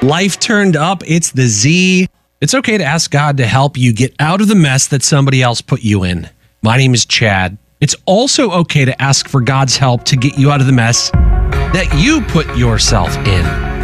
Life turned up. It's the Z. It's okay to ask God to help you get out of the mess that somebody else put you in. My name is Chad. It's also okay to ask for God's help to get you out of the mess that you put yourself in.